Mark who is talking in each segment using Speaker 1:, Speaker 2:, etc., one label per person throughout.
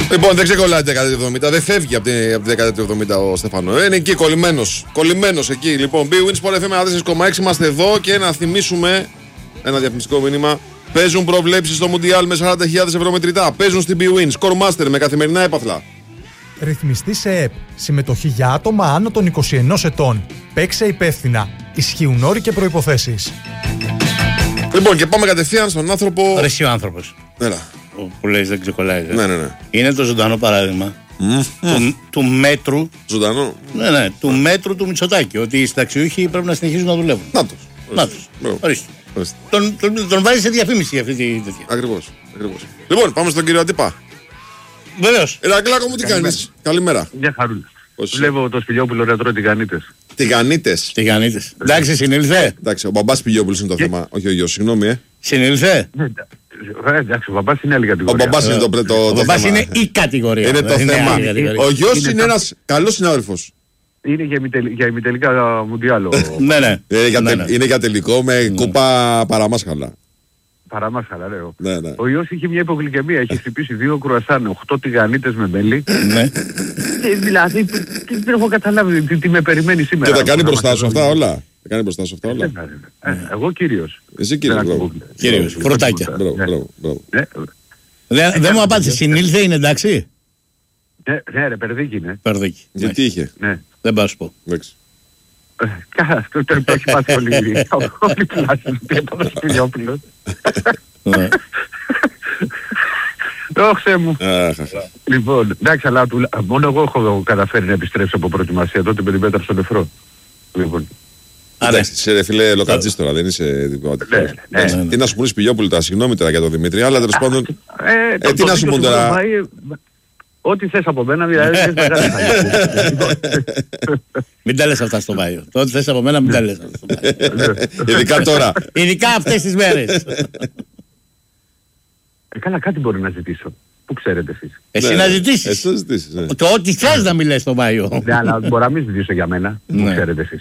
Speaker 1: Λοιπόν, δεν ξεκολλάει τη 1070, δεν φεύγει από τη 1070 ο Στεφανό. Είναι εκεί κολλημένος εκεί. Λοιπόν, BWIN Sport FM 4,6 είμαστε εδώ και να θυμίσουμε ένα διαφημιστικό μήνυμα. Παίζουν προβλέψεις στο Mundial με 40.000 ευρώ μετρητά. Παίζουν στην BWIN Score Master με καθημερινά έπαθλα.
Speaker 2: Ρυθμιστή σε ΕΕΠ. Συμμετοχή για άτομα άνω των 21 ετών. Παίξε υπεύθυνα. Ισχύουν όροι και προϋποθέσεις.
Speaker 1: Λοιπόν, και πάμε κατευθείαν στον άνθρωπο.
Speaker 3: Εσύ ο άνθρωπος.
Speaker 1: Έλα.
Speaker 3: Που λες δεν ξεκολλάει.
Speaker 1: Ναι.
Speaker 3: Είναι το ζωντανό παράδειγμα του μέτρου.
Speaker 1: Ζωντανό.
Speaker 3: Ναι, του μέτρου του Μητσοτάκη. Ότι οι συνταξιούχοι πρέπει να συνεχίζουν να δουλεύουν. Να τους. Ορίστε. Τον βάζει σε διαφήμιση για αυτή τη τέτοια.
Speaker 1: Ακριβώς. Λοιπόν, πάμε στον κύριο Αντίπα.
Speaker 3: Βεβαίως.
Speaker 1: Ηρακλάκο μου, τι κάνεις? Καλημέρα.
Speaker 4: Μια χαρούλα. Βλέπω το Σπηλιόπουλο να τρώει τηγανίτες.
Speaker 1: Τηγανίτες.
Speaker 3: Εντάξει, συνήλθε.
Speaker 1: Εντάξει, ο μπαμπάς Σπηλιόπουλος είναι το θέμα. Όχι ο γιος, συγγνώμη.
Speaker 3: Συνήλθε.
Speaker 4: Εντάξει, ο μπαμπάς είναι άλλη κατηγορία.
Speaker 1: Ο μπαμπάς είναι το θέμα.
Speaker 3: Ο μπαμπάς είναι η κατηγορία.
Speaker 1: Είναι το θέμα. Ο γιος είναι ένας καλός συνάδελφος.
Speaker 4: Είναι για ημιτελικά Μουντιάλ.
Speaker 3: Ναι.
Speaker 1: Είναι για τελικό με κούπα παραμάσχαλα.
Speaker 4: Παραμάσχαλα, λέω.
Speaker 1: Ναι.
Speaker 4: Ο ιός είχε μια υπογλυκαιμία. Έχει χτυπήσει 2 κρουασάν, 8 τηγανίτες με μέλι.
Speaker 3: Ναι.
Speaker 4: Δηλαδή, δεν έχω καταλάβει τι με περιμένει σήμερα.
Speaker 1: Και τα κάνει μπροστά σου αυτά όλα.
Speaker 4: Εγώ κύριος.
Speaker 1: Εσύ κύριος.
Speaker 3: Φροντάκια.
Speaker 1: Μπράβο.
Speaker 3: Δεν μου απάντησε. Συνήλθε είναι εντάξει?
Speaker 4: Ναι ρε, Περδίκη είναι.
Speaker 3: Περδίκη.
Speaker 1: Γιατί είχε?
Speaker 3: Δεν πάω να σου πω.
Speaker 4: Καλά, το έχει πάθει όλοι πλάσουν. Τι έπαθα στο Σπηλιόπουλο. Δόξε μου. Λοιπόν, εντάξει, αλλά μόνο εγώ έχω καταφέρει να επιστρέψω από προετοιμασία. Τότε με την πέτρα στο νεφρό. Λοιπόν.
Speaker 1: Εντάξει, είσαι φίλε λοκατζής τώρα, δεν είσαι διπλωματικός. Τι να σου πούνε Σπηλιόπουλο τώρα, συγγνώμη τώρα για τον Δημήτρη, αλλά τέλος πάντων. Τι να σου πούν τώρα.
Speaker 4: Ό,τι θες από μένα, δηλαδή.
Speaker 3: Μην τα λες αυτά στο Μάιο. Το ό,τι θες από μένα, μην τα λες αυτά στο Μάιο.
Speaker 1: Ειδικά τώρα.
Speaker 3: Ειδικά αυτές τις μέρες.
Speaker 4: Καλά, κάτι μπορεί να ζητήσω. Πού ξέρετε εσείς?
Speaker 3: Εσύ να ζητήσεις. Το ό,τι θες να μιλές στο Μάιο.
Speaker 4: Ναι, αλλά μπορεί να μην ζητήσω για μένα. Πού ξέρετε εσείς?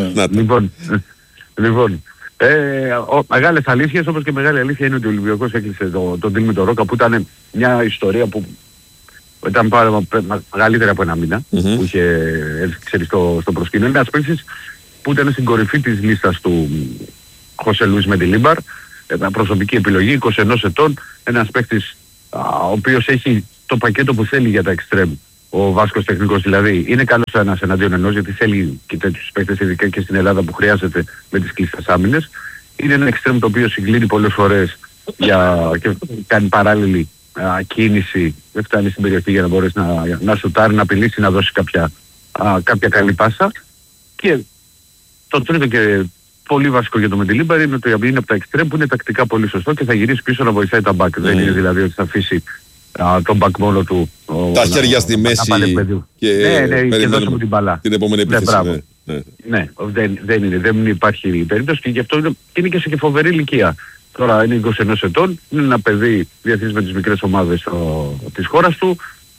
Speaker 4: Λοιπόν, μεγάλες αλήθειες, όπως και μεγάλη αλήθεια είναι ότι ο Ολυμπιακός έκλεισε τον deal με τον Ρόκα, που ήταν μια ιστορία που ήταν μεγαλύτερη από ένα μήνα, που είχε έρθει στο προσκήνιο. Είναι ένας παίκτης που ήταν στην κορυφή της λίστας του Χωσέ Λουίς Μεντιλίμπαρ, προσωπική επιλογή, 21 ετών, ένας παίκτης ο οποίος έχει το πακέτο που θέλει για τα εξτρέμ. Ο Βάσκος τεχνικός δηλαδή είναι καλός ένας εναντίον ενός, γιατί θέλει και τέτοιους παίκτες, ειδικά και στην Ελλάδα που χρειάζεται με τις κλειστές άμυνες. Είναι ένα εξτρέμ το οποίο συγκλίνει πολλές φορές και κάνει παράλληλη κίνηση, δεν φτάνει στην περιοχή για να μπορέσει να σουτάρει, να απειλήσει, να δώσει κάποια καλή πάσα. Και το τρίτο και πολύ βασικό για το Μεντιλίμπαρ είναι ότι είναι από τα εξτρέμ που είναι τακτικά πολύ σωστό και θα γυρίσει πίσω να βοηθάει τα μπακ. Δεν είναι δηλαδή ότι θα αφήσει τον μπακ μόνο του.
Speaker 1: Τα χέρια στη μέση
Speaker 4: και δώσε μου την μπαλά.
Speaker 1: Την επόμενη επίθεση.
Speaker 4: Ναι, δεν υπάρχει περίπτωση και γι' αυτό είναι και σε φοβερή ηλικία. Τώρα είναι 21 ετών, είναι ένα παιδί διαθέτης με τις μικρές ομάδες της χώρας του.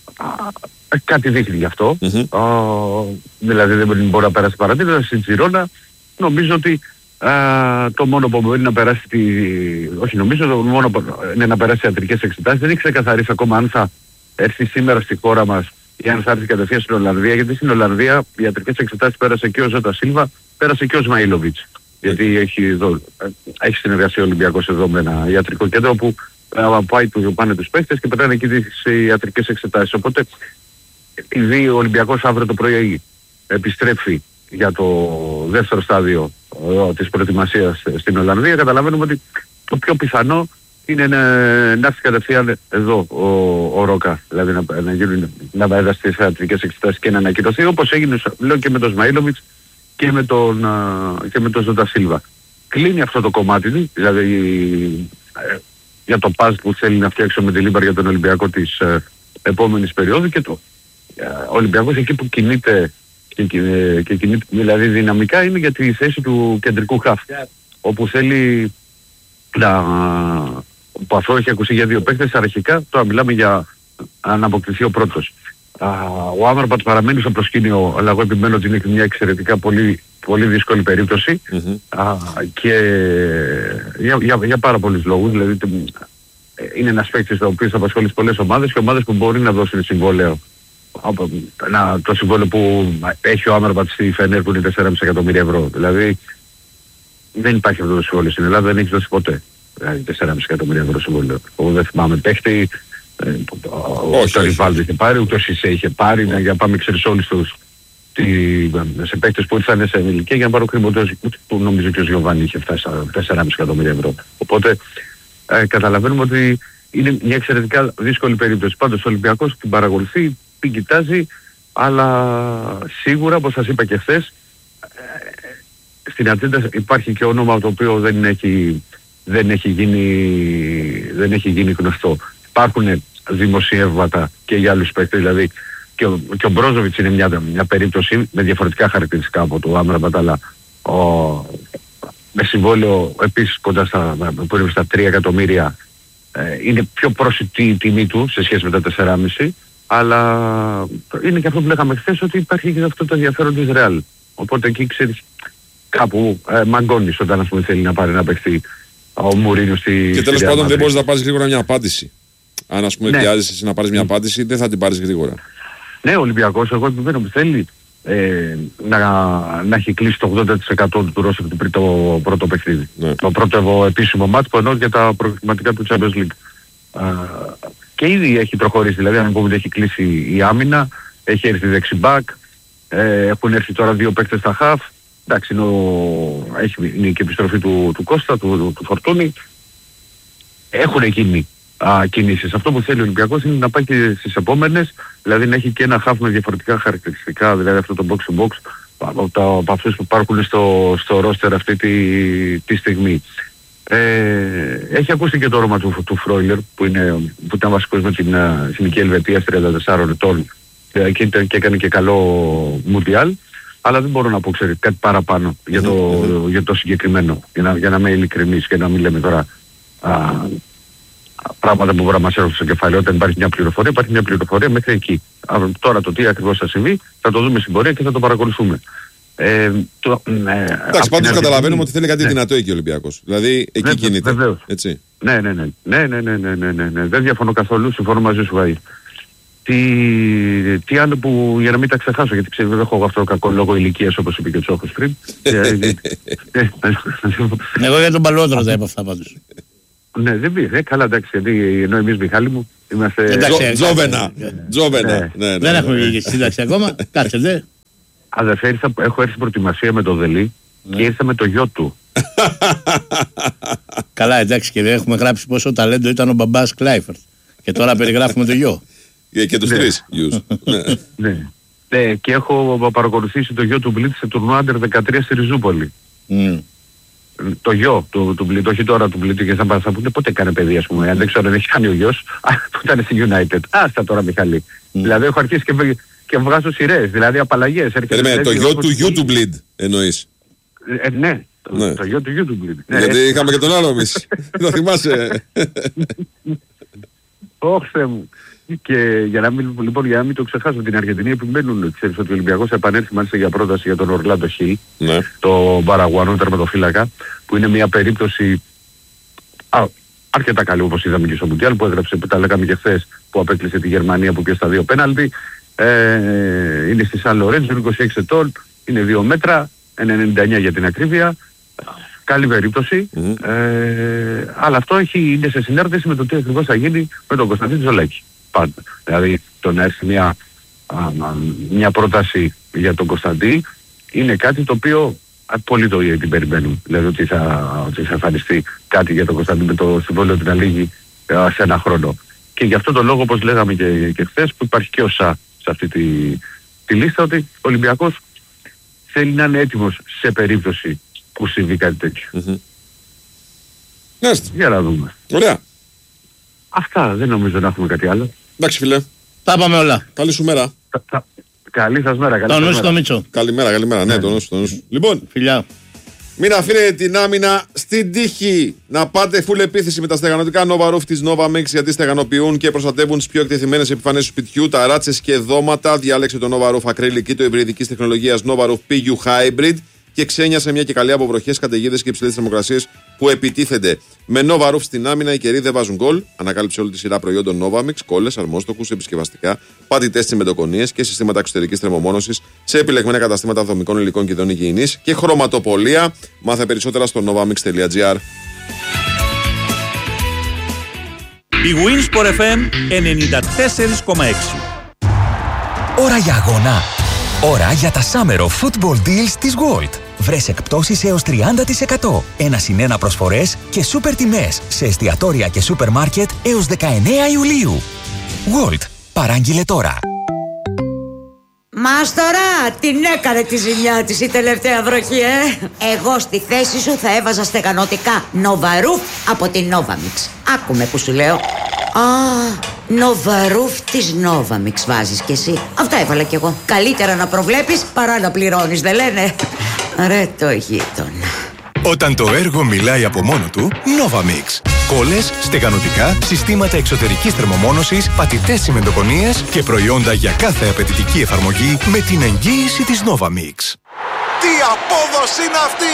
Speaker 4: Κάτι δείχνει γι' αυτό. Δηλαδή δεν μπορεί να περάσει παρατήρητα στην Τζιρόνα. Νομίζω ότι το μόνο που μπορεί να περάσει το μόνο που είναι να περάσει ιατρικές εξετάσεις. Δεν έχει ξεκαθαρίσει ακόμα αν θα έρθει σήμερα στη χώρα μας ή αν θα έρθει κατευθείαν στην Ολλανδία. Γιατί στην Ολλανδία οι ιατρικές εξετάσεις πέρασε και ο Ζώτα Σίλβα, πέρασε και ο Σμαΐλοβιτς. Γιατί έχει συνεργασία ο Ολυμπιακός εδώ με ένα ιατρικό κέντρο που πάνε τους παίχτες και πετάνε εκεί τις ιατρικές εξετάσεις. Οπότε επειδή ο Ολυμπιακός αύριο το πρωί επιστρέφει για το δεύτερο στάδιο της προετοιμασίας στην Ολλανδία, καταλαβαίνουμε ότι το πιο πιθανό είναι να έρθει κατευθείαν εδώ ο Ρόκα. Δηλαδή να έδωσε τις ιατρικές εξετάσεις και να ανακοινωθεί, όπως έγινε λέω και με τον Σμαΐλοβιτς και με τον Ζώτα Σίλβα. Κλείνει αυτό το κομμάτι, δηλαδή για το παζ που θέλει να φτιάξει ο Μεντιλίμπαρ για τον Ολυμπιακό της επόμενης περίοδου, και ο Ολυμπιακός εκεί που κινείται και κινείται δηλαδή δυναμικά είναι για τη θέση του κεντρικού χαφ, όπου θέλει που αυτό έχει ακουστεί για 2 παίκτες αρχικά, τώρα μιλάμε για να αποκτηθεί ο πρώτος. Ο Άμραμπατ παραμένει στο προσκήνιο, αλλά εγώ επιμένω ότι είναι μια εξαιρετικά πολύ, πολύ δύσκολη περίπτωση και για πάρα πολλούς λόγους. Δηλαδή είναι ένας παίκτης ο οποίος θα απασχολήσει πολλές ομάδες και ομάδες που μπορεί να δώσουν συμβόλαιο. Το συμβόλαιο που έχει ο Άμερβατ στη Φενέρ που είναι 4,5 εκατομμύρια ευρώ. Δηλαδή δεν υπάρχει αυτό το συμβόλαιο στην Ελλάδα, δεν έχει δώσει ποτέ. Δηλαδή 4,5 εκατομμύρια ευρώ συμβόλαιο. Εγώ δεν θυμάμαι παίχτη, ούτε ο Ριβάλντο είχε πάρει, ούτε ο Σισέ είχε πάρει, για να πάμε ξέρεις όλους τους σε παίκτες που ήρθαν σε ηλικία για να πάρω χρηματοδότηση, που νομίζω και ο Γιωβάνι είχε φτάσει στα 4,5 εκατομμύρια ευρώ. Οπότε καταλαβαίνουμε ότι είναι μια εξαιρετικά δύσκολη περίπτωση. Πάντως ο Ολυμπιακός την παρακολουθεί, την κοιτάζει, αλλά σίγουρα, όπως σας είπα και χθες, στην ατζέντα υπάρχει και όνομα το οποίο δεν έχει γίνει γνωστό. Υπάρχουν δημοσιεύματα και για άλλους παίκτες, δηλαδή και ο Μπρόζοβιτς είναι μια περίπτωση με διαφορετικά χαρακτηριστικά από το Άμραμπατ, αλλά με συμβόλαιο επίσης κοντά στα 3 εκατομμύρια, είναι πιο πρόσιτη η τιμή του σε σχέση με τα 4,5, αλλά είναι και αυτό που λέγαμε χθες, ότι υπάρχει και αυτό το ενδιαφέρον της Ρεάλ. Οπότε εκεί ξέρεις, κάπου μαγκώνεις όταν θέλει να πάρει να παίξει ο Μουρίνιο στη...
Speaker 1: Και τέλος πάντων δεν μπορείς να πάρεις γρήγορα μια απάντηση. Αν βιάζεσαι να πάρεις μια απάντηση, δεν θα την πάρεις γρήγορα.
Speaker 4: Ναι, ο Ολυμπιακός, εγώ επιμένω που θέλει να έχει κλείσει το 80% του ρόστερ πριν το πρώτο παιχνίδι. Ναι. Το πρώτο επίσημο μάτς που εννοώ για τα προκριματικά του Champions League. Και ήδη έχει προχωρήσει, δηλαδή αν πούμε ότι έχει κλείσει η άμυνα, έχει έρθει δεξιμπάκ, έχουν έρθει τώρα 2 παίκτες στα χαφ. Εντάξει, είναι και επιστροφή του Κώστα, του Φορτούνη. Έχουν γίνει κινήσεις. Αυτό που θέλει ο Ολυμπιακός είναι να πάει και στις επόμενες, δηλαδή να έχει και ένα χαφ με διαφορετικά χαρακτηριστικά, δηλαδή αυτό το box to box από αυτούς που υπάρχουν στο roster αυτή τη στιγμή. Έχει ακούσει και το όνομα του Φρόιλερ που ήταν βασικός με την Εθνική Ελβετία 34 ετών και έκανε και καλό Μουντιάλ, αλλά δεν μπορώ να πω κάτι παραπάνω για το συγκεκριμένο, για να είμαι ειλικρινής και να μην λέμε τώρα πράγματα που μπορεί να μας έρθουν στο κεφάλι. Όταν υπάρχει μια πληροφορία μέχρι εκεί. Τώρα το τι ακριβώς θα συμβεί θα το δούμε στην πορεία και θα το παρακολουθούμε.
Speaker 1: Εντάξει, πάντως καταλαβαίνουμε ότι θέλει κάτι δυνατό εκεί ο Ολυμπιακός. Δηλαδή εκεί κινείται. Έτσι.
Speaker 4: Ναι. Δεν διαφωνώ καθόλου, συμφωνώ μαζί σου, Βάη. Τι άλλο που, για να μην τα ξεχάσω, γιατί ξέρω δεν έχω αυτό το κακό λόγο ηλικίας όπως είπε και ο Τσόχος πριν.
Speaker 3: Εγώ για τον Παλαιότερο δεν είπα αυτά πάντως.
Speaker 4: Ναι, δεν πήγε. Καλά, εντάξει, γιατί ενώ εμείς, Μιχάλη μου, είμαστε...
Speaker 1: Τζόβενα.
Speaker 3: Δεν έχουμε βγει στη σύνταξη ακόμα. Κάτσε, δε.
Speaker 4: Αδερφέ, έχω έρθει προετοιμασία με το Δελή και ήρθα με το γιο του.
Speaker 3: Καλά, εντάξει, και δεν έχουμε γράψει πόσο ταλέντο ήταν ο μπαμπάς Κλάιφερτ. Και τώρα περιγράφουμε το γιο.
Speaker 1: Και τους 3 γιους.
Speaker 4: Ναι, και έχω παρακολουθήσει το γιο του Μπλίτ σε τουρνουά Under 13 στη Ριζούπολη. Το γιο του Μπλίτ, όχι τώρα του Μπλίτ, και θα πούνε πότε έκανε παιδί, ας πούμε. Αν δεν ξέρω αν έχει κάνει ο γιος, που ήταν στη United. Άστα τώρα, Μιχαλή. Δηλαδή έχω αρχίσει και βγάζω σειρές, δηλαδή απαλλαγές.
Speaker 1: Το γιο του γιου του Μπλίτ εννοείς.
Speaker 4: Ναι, το γιο του γιου του Μπλίτ.
Speaker 1: Γιατί είχαμε και τον άλλο εμείς. Το θυμάσαι.
Speaker 4: Όχθε μου. Και για να μην το ξεχάσω, την Αργεντινή επιμένουν, ξέρεις ότι ο Ολυμπιακός θα επανέλθει μάλιστα για πρόταση για τον Ορλάντο Χιλ, το Παραγουανό τερματοφύλακα, που είναι μια περίπτωση αρκετά καλή, όπως είδαμε και στο Μουντιάλ, που έγραψε, που τα λέγαμε και χθες, που απέκλεισε τη Γερμανία που πιέσε τα 2 πέναλτι. Είναι στη Σαν Λορέντζο, 26 ετών, είναι 2 μέτρα, 99 για την ακρίβεια. Καλή περίπτωση, αλλά αυτό είναι σε συνάρτηση με το τι ακριβώς θα γίνει με τον Κωνσταντίνο Ζολάκη. Πάντα. Δηλαδή το να έρθει μια πρόταση για τον Κωνσταντί είναι κάτι το οποίο πολύ την περιμένουν. Δηλαδή ότι θα εμφανιστεί κάτι για τον Κωνσταντί με το συμβόλαιο του να λύγει σε ένα χρόνο. Και γι' αυτό το λόγο, όπως λέγαμε και χθες, που υπάρχει και ο ΣΑ σε αυτή τη λίστα, ότι ο Ολυμπιακός θέλει να είναι έτοιμος σε περίπτωση που συμβεί κάτι τέτοιο. Για να δούμε.
Speaker 1: Ωραία.
Speaker 4: Αυτά, δεν νομίζω να έχουμε κάτι άλλο.
Speaker 1: Εντάξει, φίλε.
Speaker 3: Τα πάμε όλα.
Speaker 1: Καλή σου μέρα.
Speaker 4: Καλή σας μέρα.
Speaker 3: Το νου στο Μίτσο.
Speaker 1: Καλημέρα. Ναι, το νου σου. Λοιπόν,
Speaker 3: φιλιά.
Speaker 1: μην αφήνετε την άμυνα στην τύχη. Να πάτε full επίθεση με τα στεγανοτικά Nova Roof της Nova Mix, γιατί στεγανοποιούν και προστατεύουν τις πιο εκτεθειμένες επιφανές του σπιτιού, ταράτσες και δώματα. Διάλεξε το Nova Roof Acrylic ή το υβριδικής τεχνολογίας Nova Roof PU Hybrid. και ξένιασε μια και καλή από βροχές, καταιγίδες και υψηλές θερμοκρασίες που επιτίθενται. Με Nova Roof στην άμυνα οι καιροί δεν βάζουν γκολ. Ανακάλυψε όλη τη σειρά προϊόντων Novamix, κόλλες, αρμόστοκους, επισκευαστικά, πατητές τσιμεντοκονίες και συστήματα εξωτερικής θερμομόνωσης σε επιλεγμένα καταστήματα δομικών υλικών και ειδών υγιεινής και χρωματοπολία. Μάθε περισσότερα στο novamix.gr.
Speaker 5: Η Winsport FM 94,6.
Speaker 6: Ώρα για αγώνα. Ώρα για τα Summer of Football Deals της Gold. Βρες εκπτώσεις έως 30%, 1+1 προσφορές και σούπερ τιμές σε εστιατόρια και σούπερ μάρκετ έως 19 Ιουλίου. Gold. Παράγγειλε τώρα.
Speaker 7: Μάστορα, την έκανε τη ζημιά της η τελευταία βροχή, Εγώ στη θέση σου θα έβαζα στεγανοτικά Nova Roof από την Novamix. Άκουμε που σου λέω. Nova Roof της Novamix βάζεις κι εσύ. Αυτά έβαλα κι εγώ. Καλύτερα να προβλέπεις παρά να πληρώνεις, δεν λένε? Ρε το γείτονα.
Speaker 8: Όταν το έργο μιλάει από μόνο του, Novamix. Κόλλες, στεγανοτικά, συστήματα εξωτερικής θερμομόνωσης, πατητές τσιμεντοκονίες και προϊόντα για κάθε απαιτητική εφαρμογή με την εγγύηση της Novamix.
Speaker 9: Τι απόδοση είναι αυτή!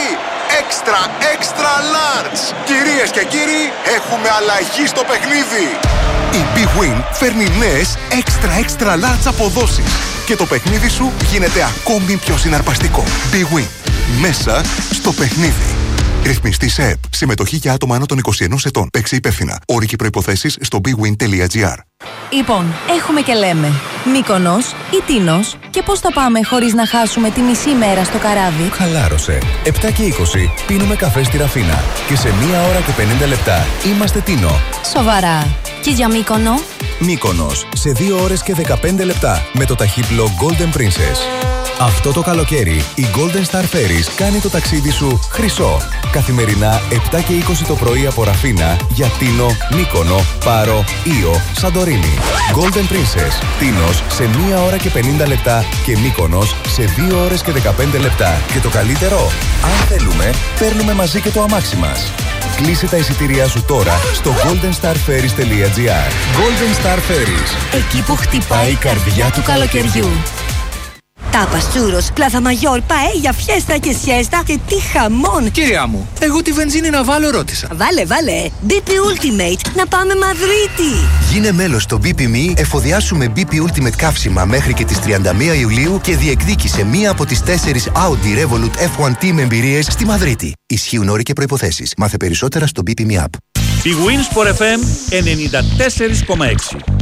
Speaker 9: Extra large! Κυρίες και κύριοι, έχουμε αλλαγή στο παιχνίδι! Η Big Win φέρνει νέες extra large αποδόσεις και το παιχνίδι σου γίνεται ακόμη πιο συναρπαστικό. Big Win. Μέσα στο παιχνίδι. Ρυθμιστή σε ΕΠ. Συμμετοχή για άτομα άνω των 21 ετών. Παίξε υπεύθυνα. Όροι και προϋποθέσεις στο bigwin.gr.
Speaker 10: Λοιπόν, έχουμε και λέμε Μύκονος ή Τίνος και πώς θα πάμε χωρίς να χάσουμε τη μισή μέρα στο καράβι.
Speaker 11: Χαλάρωσε. 7 και 20 πίνουμε καφέ στη Ραφίνα και σε 1 ώρα και 50 λεπτά είμαστε Τίνο.
Speaker 10: Σοβαρά. Και για Μύκονο?
Speaker 11: Μύκονος σε 2 ώρες και 15 λεπτά με το ταχύπλο Golden Princess. Αυτό το καλοκαίρι η Golden Star Ferries κάνει το ταξίδι σου χρυσό. Καθημερινά 7 και 20 το πρωί από Ραφίνα για Τίνο, Μύκονο, Πάρο, Ήο, Σαντορίνη. Golden Princess. Τίνος σε 1 ώρα και 50 λεπτά και Μύκονος σε 2 ώρες και 15 λεπτά. Και το καλύτερο, αν θέλουμε, παίρνουμε μαζί και το αμάξι μας. Κλείσε τα εισιτήριά σου τώρα στο goldenstarferries.gr. Golden Star Ferries.
Speaker 10: Εκεί που χτυπάει η καρδιά του καλοκαιριού.
Speaker 12: Τάπας, τσούρος, πλάθα μαγιόρ, παέλια, φιέστα και σιέστα και τι χαμόν!
Speaker 13: Κυρία μου, εγώ τη βενζίνη να βάλω ρώτησα.
Speaker 12: Βάλε, BP Ultimate, να πάμε Μαδρίτη!
Speaker 14: Γίνε μέλος στο BP.me, εφοδιάσουμε BP Ultimate καύσιμα μέχρι και τις 31 Ιουλίου και διεκδίκησε μία από τις 4 Audi Revolut F1 Team εμπειρίες στη Μαδρίτη. Ισχύουν όροι και προϋποθέσεις. Μάθε περισσότερα στο BP.me app.
Speaker 5: Η Winsport FM 94,6.